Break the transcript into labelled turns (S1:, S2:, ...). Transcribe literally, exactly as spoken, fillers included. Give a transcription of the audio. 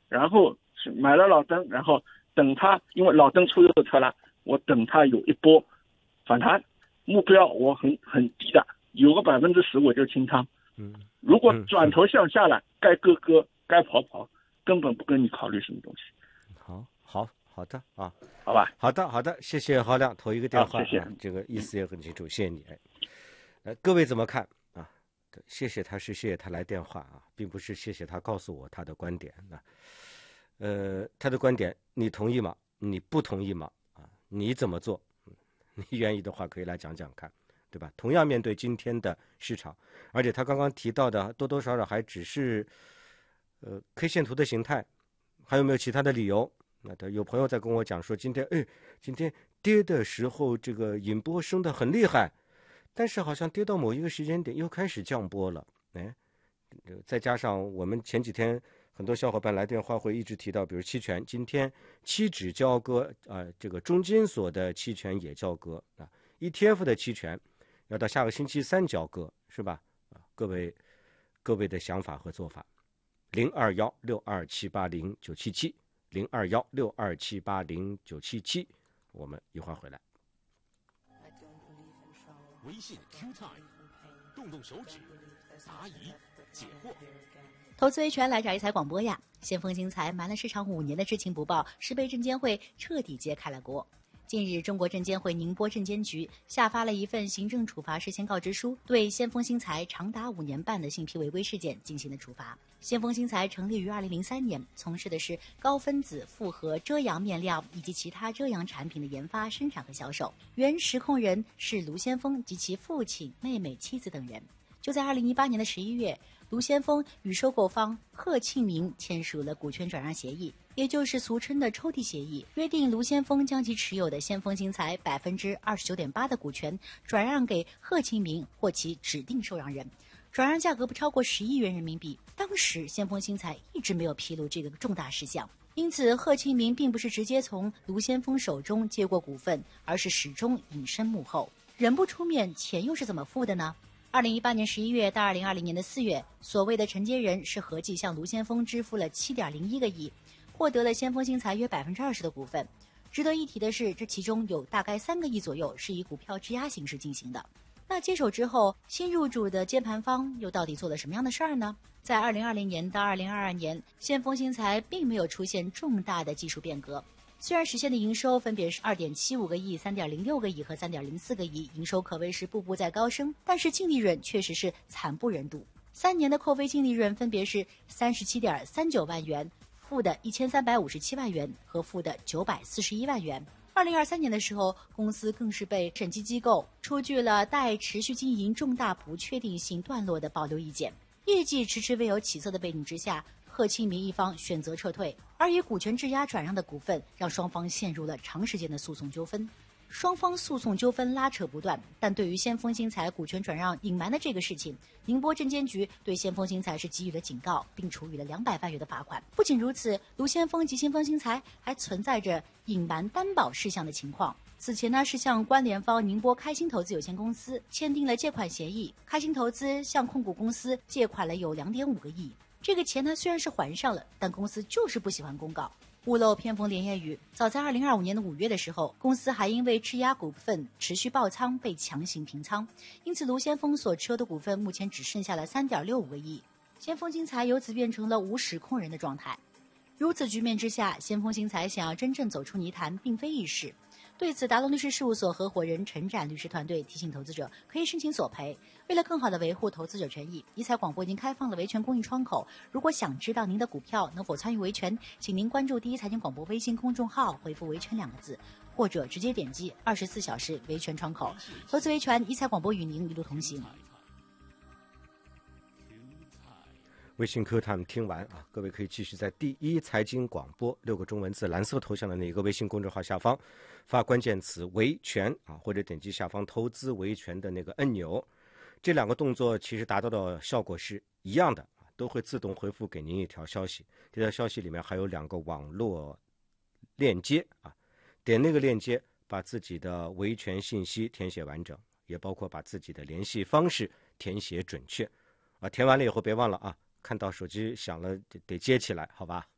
S1: 然后是买了老邓，然后等它，因为老邓出油车了，我等它有一波反弹，目标我很很低的，有个百分之十我就清仓。
S2: 嗯，
S1: 如果转头向下了，该割割，该跑跑，根本不跟你考虑什么东西。
S2: 好，好，好的啊，
S1: 好吧，
S2: 好的，好的，谢谢郝亮投一个电话，
S1: 啊、谢谢、
S2: 啊，这个意思也很清楚，谢谢你。哎，呃，各位怎么看啊？谢谢他是谢谢他来电话啊，并不是谢谢他告诉我他的观点啊。呃，他的观点你同意吗？你不同意吗？啊，你怎么做？你愿意的话可以来讲讲看。对吧？同样面对今天的市场，而且他刚刚提到的多多少少还只是呃 K 线图的形态，还有没有其他的理由？那他有朋友在跟我讲说，今天哎，今天跌的时候这个引波升得很厉害，但是好像跌到某一个时间点又开始降波了。哎，再加上我们前几天很多小伙伴来电话会一直提到，比如期权，今天期指交割啊、呃，这个中金所的期权也交割啊 ，E T F 的期权。要到下个星期三交割是吧？啊，各位各位的想法和做法，零二幺六二七八零九七七，零二幺六二七八零九七七，我们一会儿回来。
S3: 微信 Q Time， 动动手指，答疑解惑。
S4: 投资维权来找一财广播呀！先锋新材瞒了市场五年的知情不报，是被证监会彻底揭开了锅。近日，中国证监会宁波证监局下发了一份行政处罚事先告知书，对先锋新材长达五年半的信批违规事件进行了处罚。先锋新材成立于二零零三年，从事的是高分子复合遮阳面料以及其他遮阳产品的研发、生产和销售。原实控人是卢先锋及其父亲、妹妹、妻子等人。就在二零一八年的十一月，卢先锋与收购方贺庆明签署了股权转让协议，也就是俗称的抽屉协议，约定卢先锋将其持有的先锋新材百分之二十九点八的股权转让给贺庆明或其指定受让人，转让价格不超过十亿元人民币。当时先锋新材一直没有披露这个重大事项，因此贺庆明并不是直接从卢先锋手中接过股份，而是始终隐身幕后，人不出面，钱又是怎么付的呢？二零一八年十一月到二零二零年的四月，所谓的承接人是合计向卢先锋支付了七点零一个亿，获得了先锋新材约百分之二十的股份。值得一提的是，这其中有大概三个亿左右是以股票质押形式进行的。那接手之后，新入主的接盘方又到底做了什么样的事儿呢？在二零二零年到二零二二年，先锋新材并没有出现重大的技术变革。虽然实现的营收分别是 二点七五个亿、三点零六个亿和三点零四个亿，营收可谓是步步在高升，但是净利润确实是惨不忍睹。三年的扣非净利润分别是三十七点三九万元、负的一千三百五十七万元和负的九百四十一万元。二零二三年的时候，公司更是被审计机构出具了待持续经营重大不确定性段落的保留意见。业绩迟迟未有起色的背景之下，贺庆明一方选择撤退，而以股权质押转让的股份让双方陷入了长时间的诉讼纠纷。双方诉讼纠纷拉扯不断，但对于先锋新材股权转让隐瞒的这个事情，宁波证监局对先锋新材是给予了警告，并处以了两百万元的罚款。不仅如此，卢先锋及先锋新材还存在着隐瞒担保事项的情况。此前呢，是向关联方宁波开心投资有限公司签订了借款协议，开心投资向控股公司借款了有 两点五个亿。这个钱呢虽然是还上了，但公司就是不喜欢公告。屋漏偏逢连夜雨，早在二零二五年的五月的时候，公司还因为质押股份持续爆仓被强行平仓，因此卢先锋所持有的股份目前只剩下了 三点六五个亿，先锋新材由此变成了无实控人的状态。如此局面之下，先锋新材想要真正走出泥潭并非易事。对此，达龙律师事务所合伙人陈展律师团队提醒投资者可以申请索赔。为了更好地维护投资者权益，一财广播已经开放了维权公益窗口。如果想知道您的股票能否参与维权，请您关注第一财经广播微信公众号，回复维权两个字，或者直接点击二十四小时维权窗口。投资维权，一财广播与您一路同行。
S2: 微信 Q Time 听完啊，各位可以继续在第一财经广播六个中文字蓝色头像的那个微信公众号下方发关键词维权啊，或者点击下方投资维权的那个按钮，这两个动作其实达到的效果是一样的，都会自动回复给您一条消息。这条消息里面还有两个网络链接啊，点那个链接把自己的维权信息填写完整，也包括把自己的联系方式填写准确啊。填完了以后别忘了啊，看到手机响了得接起来，好吧？